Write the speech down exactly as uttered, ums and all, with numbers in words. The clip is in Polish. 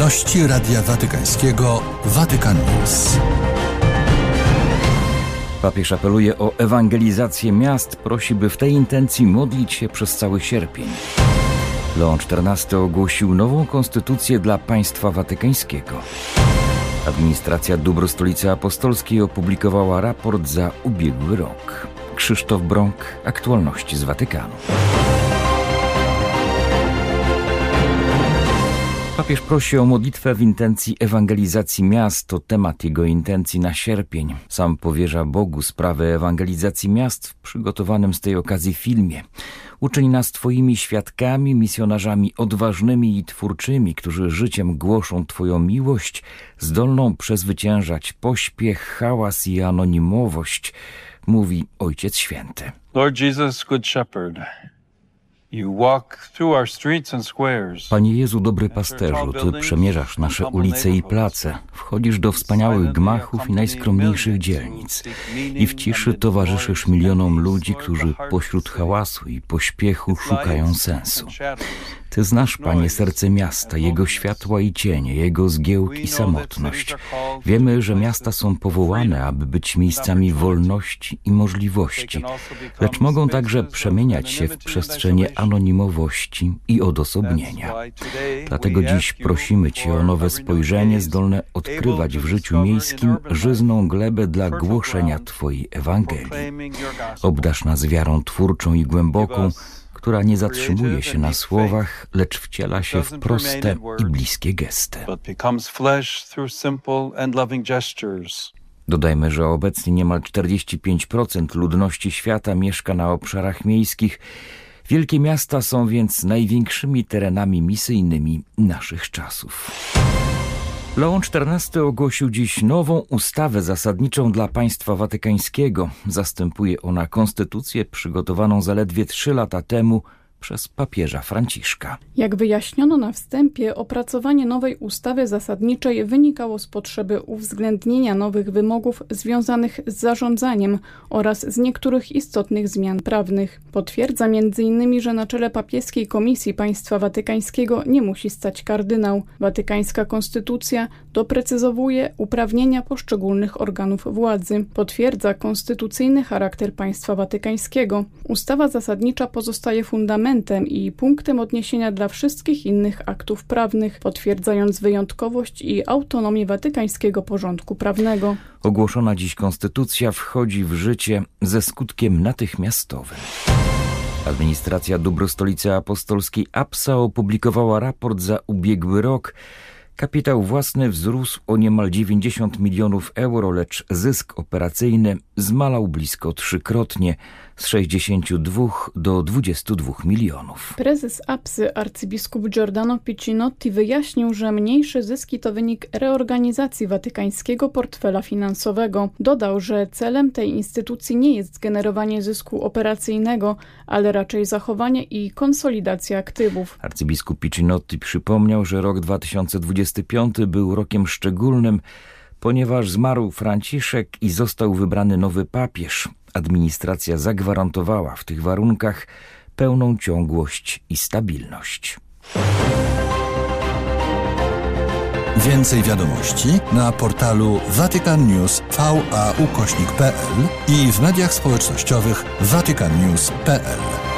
Aktualności Radia Watykańskiego Vatican News. Papież apeluje o ewangelizację miast, prosi, by w tej intencji modlić się przez cały sierpień. Leon czternasty ogłosił nową konstytucję dla państwa watykańskiego. Administracja dóbr Stolicy Apostolskiej opublikowała raport za ubiegły rok. Krzysztof Brąk, aktualności z Watykanu. Papież prosi o modlitwę w intencji ewangelizacji miast. To temat jego intencji na sierpień. Sam powierza Bogu sprawę ewangelizacji miast w przygotowanym z tej okazji filmie. Uczyń nas Twoimi świadkami, misjonarzami odważnymi i twórczymi, którzy życiem głoszą Twoją miłość, zdolną przezwyciężać pośpiech, hałas i anonimowość, mówi Ojciec Święty. Lord Jesus, Good Shepherd, You walk through our streets and squares. Panie Jezu, dobry pasterzu, Ty przemierzasz nasze ulice i place, wchodzisz do wspaniałych gmachów i najskromniejszych dzielnic i w ciszy towarzyszysz milionom ludzi, którzy pośród hałasu i pośpiechu szukają sensu. Ty znasz, Panie, serce miasta, jego światła i cienie, jego zgiełk i samotność. Wiemy, że miasta są powołane, aby być miejscami wolności i możliwości, lecz mogą także przemieniać się w przestrzenie anonimowości i odosobnienia. Dlatego dziś prosimy Cię o nowe spojrzenie zdolne odkrywać w życiu miejskim żyzną glebę dla głoszenia Twojej Ewangelii. Obdarz nas wiarą twórczą i głęboką, która nie zatrzymuje się na słowach, lecz wciela się w proste i bliskie gesty. Dodajmy, że obecnie niemal czterdzieści pięć procent ludności świata mieszka na obszarach miejskich. Wielkie miasta są więc największymi terenami misyjnymi naszych czasów. Leon czternasty ogłosił dziś nową ustawę zasadniczą dla państwa watykańskiego. Zastępuje ona konstytucję przygotowaną zaledwie trzy lata temu przez papieża Franciszka. Jak wyjaśniono na wstępie, opracowanie nowej ustawy zasadniczej wynikało z potrzeby uwzględnienia nowych wymogów związanych z zarządzaniem oraz z niektórych istotnych zmian prawnych. Potwierdza między innymi, że na czele papieskiej Komisji Państwa Watykańskiego nie musi stać kardynał. Watykańska konstytucja doprecyzowuje uprawnienia poszczególnych organów władzy. Potwierdza konstytucyjny charakter państwa watykańskiego. Ustawa zasadnicza pozostaje fundamentem i punktem odniesienia dla wszystkich innych aktów prawnych, potwierdzając wyjątkowość i autonomię watykańskiego porządku prawnego. Ogłoszona dziś konstytucja wchodzi w życie ze skutkiem natychmiastowym. Administracja dóbr Stolicy Apostolskiej A P S A opublikowała raport za ubiegły rok. Kapitał własny wzrósł o niemal dziewięćdziesiąt milionów euro, lecz zysk operacyjny zmalał blisko trzykrotnie, z sześćdziesięciu dwóch do dwudziestu dwóch milionów. Prezes A P S Y arcybiskup Giordano Piccinotti wyjaśnił, że mniejsze zyski to wynik reorganizacji watykańskiego portfela finansowego. Dodał, że celem tej instytucji nie jest generowanie zysku operacyjnego, ale raczej zachowanie i konsolidacja aktywów. Arcybiskup Piccinotti przypomniał, że rok dwa tysiące dwudziesty piąty był rokiem szczególnym, ponieważ zmarł Franciszek i został wybrany nowy papież. Administracja zagwarantowała w tych warunkach pełną ciągłość i stabilność. Więcej wiadomości na portalu Vatican News V A ukośnik P L i w mediach społecznościowych vatican news kropka p l.